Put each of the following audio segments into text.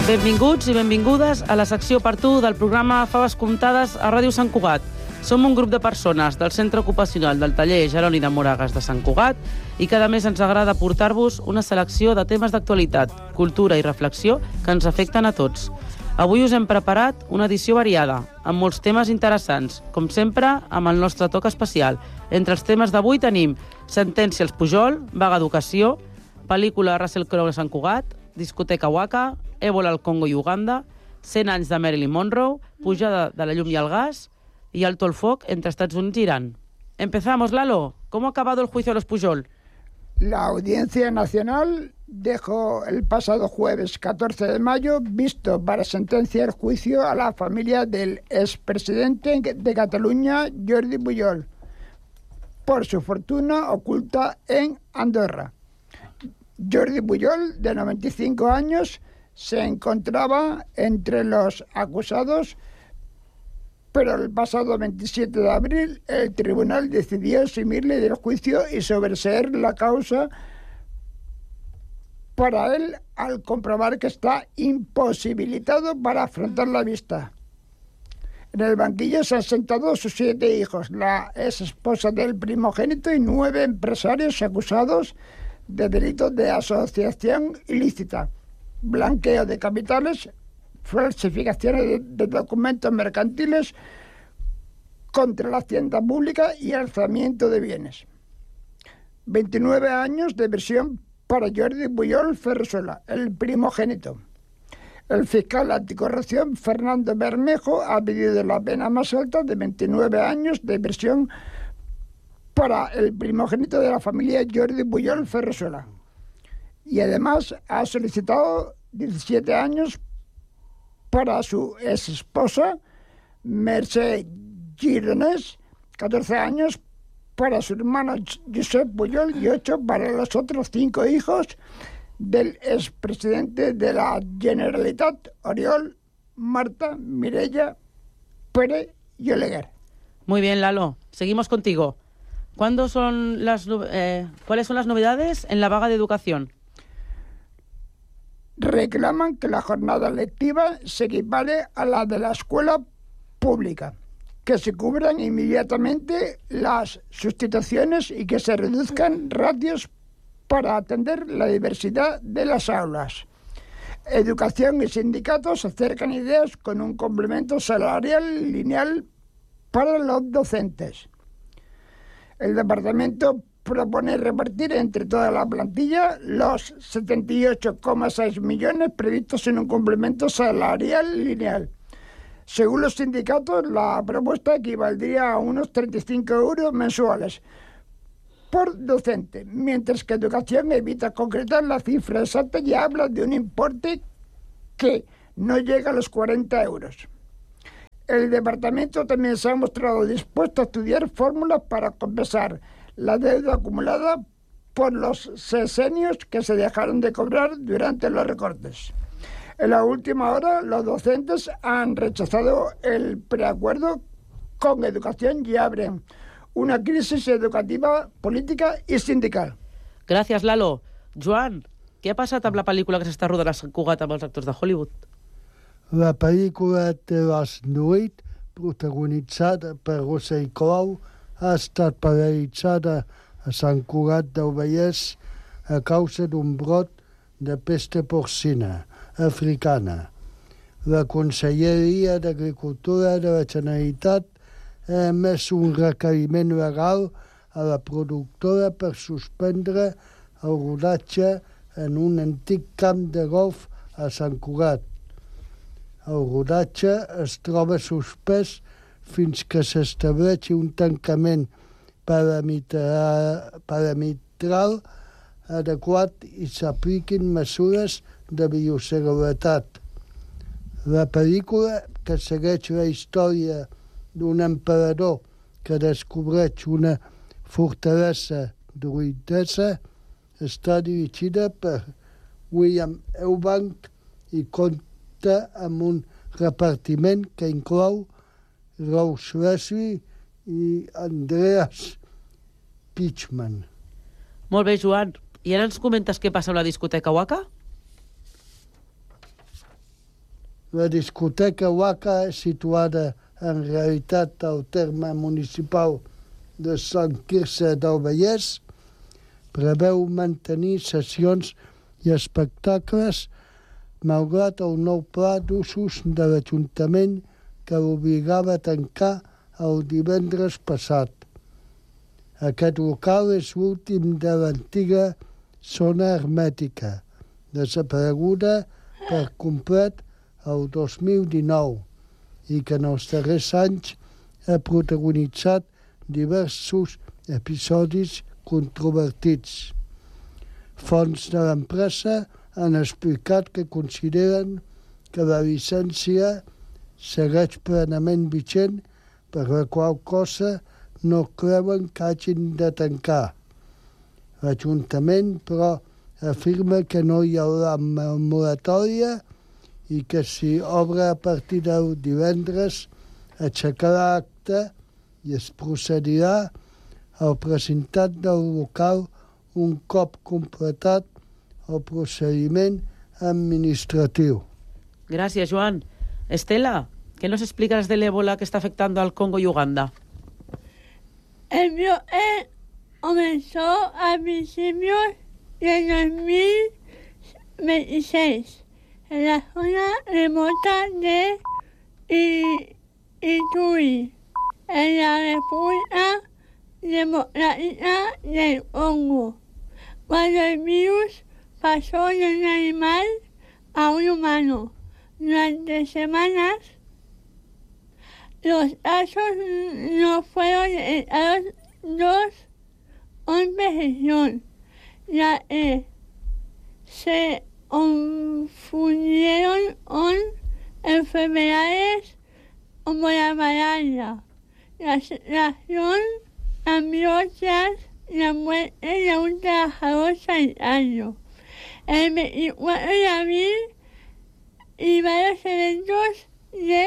Benvinguts i benvingudes a la secció per tu del programa Faves Comptades a Ràdio Sant Cugat. Som un grup de persones del Centre Ocupacional del Taller Jeroni de Moragas de Sant Cugat i cada mes ens agrada portar-vos una selecció de temes d'actualitat, cultura i reflexió que ens afecten a tots. Avui us hem preparat una edició variada, amb molts temes interessants, com sempre amb el nostre toc especial. Entre els temes d'avui tenim Sentència als Pujol, Vaga Educació, pel·lícula Russell Crowe a Sant Cugat, discoteca Waka, Ébola al Congo i Uganda, 100 anys de Marilyn Monroe, pujada de la llum i el gas y alto el foc entre Estados Unidos y Irán. Empezamos, Lalo. ¿Cómo ha acabado el juicio a los Pujol? La Audiencia Nacional dejó el pasado jueves 14 de mayo visto para sentenciar juicio a la familia del expresidente de Cataluña, Jordi Pujol, por su fortuna oculta en Andorra. Jordi Pujol, de 95 años, se encontraba entre los acusados, pero el pasado 27 de abril el tribunal decidió eximirle del juicio y sobreseer la causa para él al comprobar que está imposibilitado para afrontar la vista. En el banquillo se han sentado sus 7 hijos, la ex esposa del primogénito y 9 empresarios acusados de delitos de asociación ilícita, blanqueo de capitales, falsificaciones de documentos mercantiles contra la hacienda pública y alzamiento de bienes. 29 años de prisión para Jordi Pujol Ferrusola, el primogénito. El fiscal anticorrupción Fernando Bermejo ha pedido la pena más alta de 29 años de prisión para el primogénito de la familia Jordi Pujol Ferrusola. Y además ha solicitado 17 años para su ex esposa Mercè Gironès, 14 años para su hermano Josep Pujol y 8 para los otros 5 hijos del expresidente de la Generalitat, Oriol, Marta, Mireia, Pérez y Oleguer. Muy bien, Lalo. Seguimos contigo. ¿Cuáles son las novedades en la vaga de educación? Reclaman que la jornada lectiva se equipare a la de la escuela pública, que se cubran inmediatamente las sustituciones y que se reduzcan ratios para atender la diversidad de las aulas. Educación y sindicatos acercan ideas con un complemento salarial lineal para los docentes. El departamento propone repartir entre toda la plantilla los 78,6 millones previstos en un complemento salarial lineal. Según los sindicatos, la propuesta equivaldría a unos 35 euros mensuales por docente, mientras que Educación evita concretar la cifra exacta y habla de un importe que no llega a los 40 euros. El departamento también se ha mostrado dispuesto a estudiar fórmulas para compensar la deuda acumulada por los sesenios que se dejaron de cobrar durante los recortes. En la última hora, los docentes han rechazado el preacuerdo con Educación y abren una crisis educativa, política i sindical. Gràcies, Lalo. Joan, què ha passat amb la pel·lícula que s'està rodant a Sant Cugat amb els actors de Hollywood? La pel·lícula The Last Duel, protagonitzada per Russell Crowe, ha estat paralitzada a Sant Cugat del Vallès a causa d'un brot de pesta porcina africana. La Conselleria d'Agricultura de la Generalitat ha emès un requeriment legal a la productora per suspendre el rodatge en un antic camp de golf a Sant Cugat. El rodatge es troba suspès fins que s'estableixi un tancament perimetral adequat i s'apliquin mesures de bioseguretat. La pel·lícula, que segueix la història d'un emperador que descobreix una fortalesa druidesa, està dirigida per William Eubank i compta amb un repartiment que inclou Rose Leslie i Andreas Pichman. Molt bé, Joan. I ara ens comentes què passa amb la discoteca Waka? La discoteca Waka, situada en realitat al terme municipal de Sant Quirze del Vallès, preveu mantenir sessions i espectacles malgrat el nou pla d'usos de l'Ajuntament que l'obligava a tancar el divendres passat. Aquest local és l'últim de l'antiga zona hermètica, desapareguda per complet el 2019 i que en els darrers anys ha protagonitzat diversos episodis controvertits. Fonts de l'empresa han explicat que consideren que la llicència segueix plenament vigent, per la qual cosa no creuen que hagin de tancar. L'Ajuntament, però, afirma que no hi haurà moratòria i que si obre a partir del divendres aixecarà acte i es procedirà al precintat del local un cop completat el procediment administratiu. Gracias, Joan. Estela, ¿qué nos explicas del ébola que está afectando al Congo y Uganda? El brote comenzó a principios de 2026 en la zona remota de Ituri, en la República Democrática del Congo, cuando el virus pasó de un animal a un humano. Durante semanas, los casos no fueron detectados con precisión, ya que se confundieron con enfermedades como la malaria. La situación cambió tras la muerte de un trabajador sanitario. El 24 de abril y varios eventos de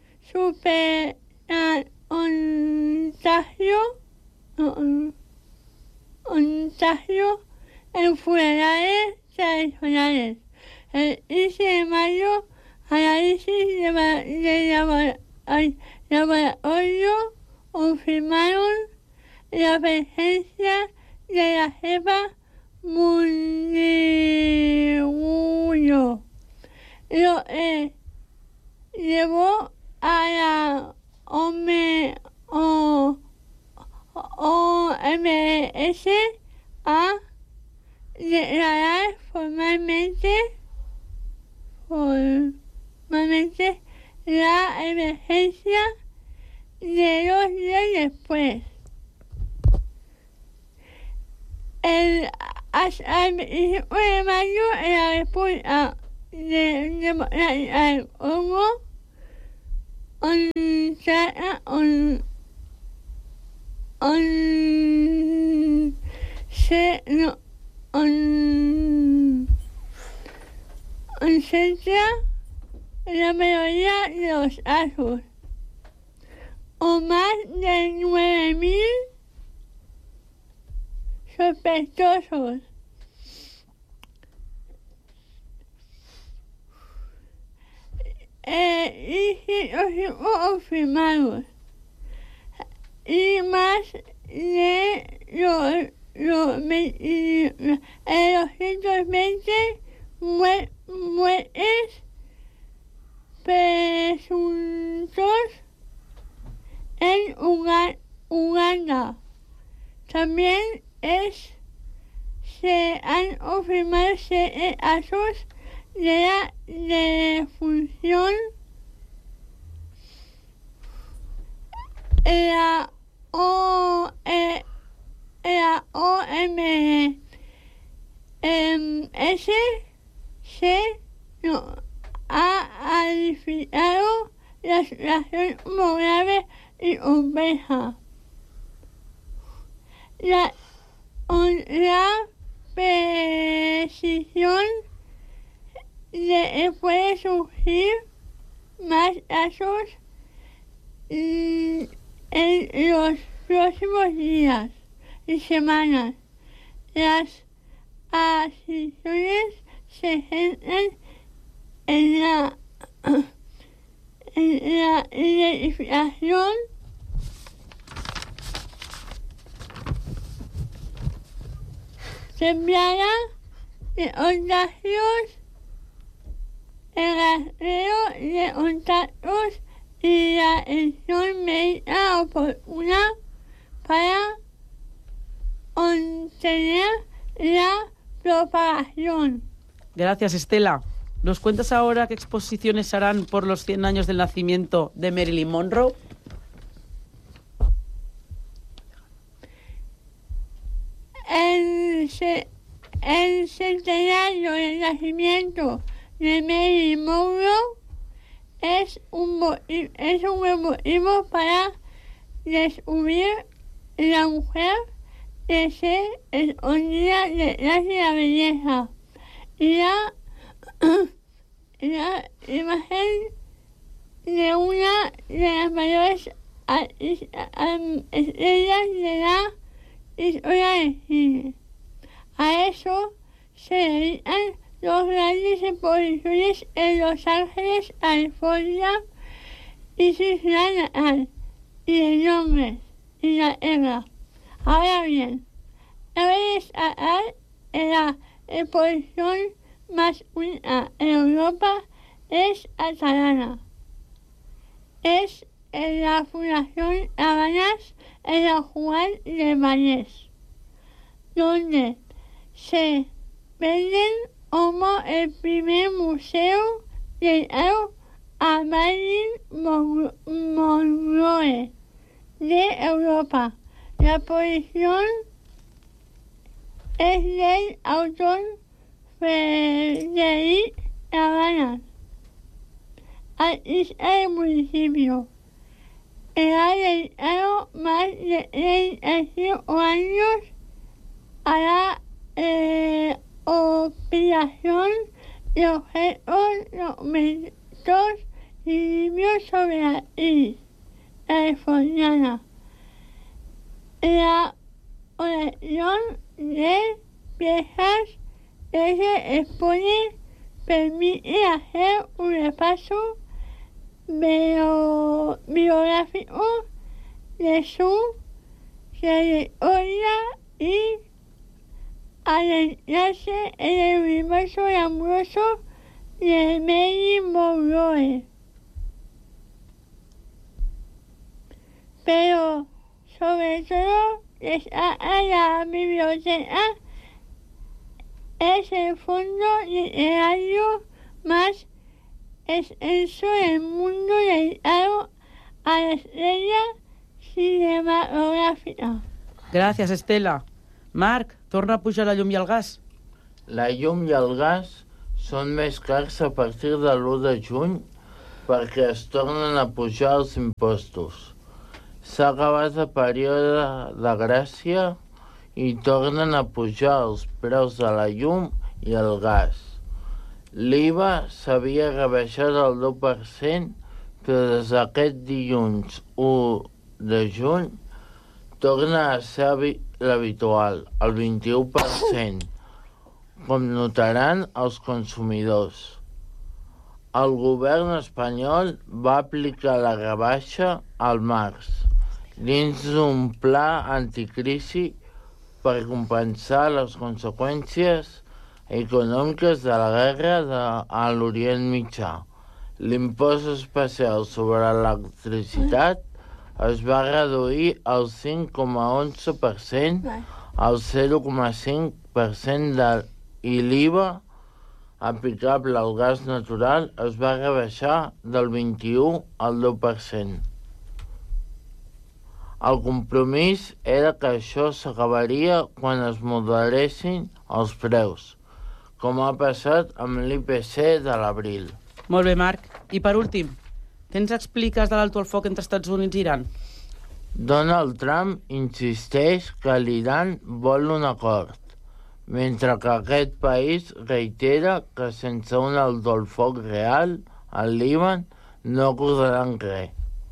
contagio en funerales tradicionales. El 15 de mayo, análisis de laboratorio confirmaron la presencia de la cepa Bundibugyo, lo que llevó a la OMS a declarar formalmente la emergencia de 2 días después. Hasta el 25 de mayo en la República Democrática del Congo concentra la mayoría de los casos, o más de 9.000 sospechosos. Y 105 confirmados. Y más de los 220 muertes presuntos en Uganda. También se han confirmado 7 casos de la defunción. La OMS ha calificado la situación como grave y compleja. La precisión de que puede surgir más casos en los próximos días y semanas. Las acciones se centran en la y la identificación sembrada de contagios, el rastreo de contactos y la atención médica oportuna para contener la propagación. Gracias, Estela. ¿Nos cuentas ahora qué exposiciones harán por los 100 años del nacimiento de Marilyn Monroe? El centenario del nacimiento de Marilyn Monroe es un buen motivo para descubrir la mujer que se escondía detrás de la belleza y la imagen de una de las mayores estrellas de la historia del cine. A eso se dedican dos grandes exposiciones en Los Ángeles, California y Ciudad natal, y en Londres, Inglaterra. Ahora bien, cabe destacar en la exposición masculina en Europa es Atalana. Es en la Fundación Habanas en la Juan de Vallés, donde se venden como el primer museo dedicado a Marilyn Monroe de Europa. La exposición es del autor Frederic Habanas, artista del municipio, que ha dedicado más de 35 años a la compilación de objetos, documentos y libros sobre la iris californiana. La colección de piezas que se expone permite hacer un repaso biográfico de su trayectoria y adentrarse en el universo glamuroso de Marilyn Monroe. Pero sobre todo destaca la biblioteca. Es el fondo literario más extenso del mundo dedicado a la estrella cinematográfica. Gràcies, Estela. Marc, torna a pujar la llum i el gas. La llum i el gas són més cars a partir de l'1 de juny perquè es tornen a pujar els impostos. S'ha acabat el període de gràcia i tornen a pujar els preus de la llum i el gas. L'IVA s'havia rebaixat al 10%, però des d'aquest dilluns 1 de juny torna a ser l'habitual, el 21%, com notaran els consumidors. El govern espanyol va aplicar la rebaixa al març, dins d'un pla anticrisi per compensar les conseqüències econòmiques de la guerra a l'Orient Mitjà. L'impost especial sobre l'electricitat es va reduir al 5,11% al 0,5% i l'IVA aplicable al gas natural es va rebaixar del 21 al 10%. El compromís era que això s'acabaria quan es moderessin els preus, com ha passat amb l'IPC de l'abril. Molt bé, Marc. I per últim, què ens expliques de l'alto al foc entre Estats Units i Iran? Donald Trump insisteix que l'Iran vol un acord, mentre que aquest país reitera que sense un alto al foc real al Líban no acordaran res.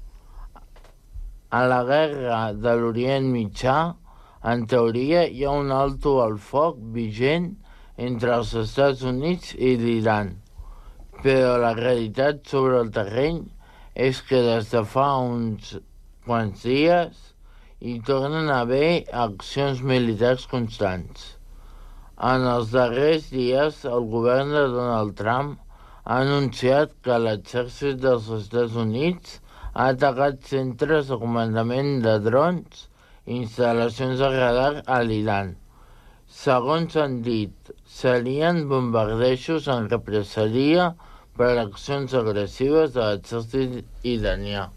A la guerra de l'Orient Mitjà, en teoria, hi ha un alto al foc vigent entre els Estats Units i l'Iran, però la realitat sobre el terreny és que des de fa uns quants dies hi tornen a haver accions militars constants. En els darrers dies, el govern de Donald Trump ha anunciat que l'exèrcit dels Estats Units ha atacat centres de comandament de drons i instal·lacions de radar a l'Iran. Segons han dit, serien bombardejos en represalia per accions agressives de l'exèrcit iranià.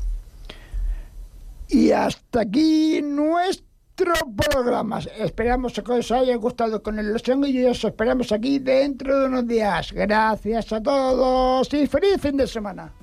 Y hasta aquí nuestro programa. Esperamos que os haya gustado con el ilusión y os esperamos aquí dentro de unos días. Gracias a todos y feliz fin de semana.